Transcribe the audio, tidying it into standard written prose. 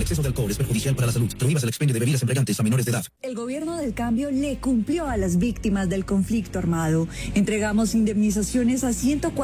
exceso de alcohol es perjudicial para la salud. Prohíbas el expendio de bebidas embriagantes a menores de edad. El gobierno del cambio le cumplió a las víctimas del conflicto armado. Entregamos indemnizaciones a 140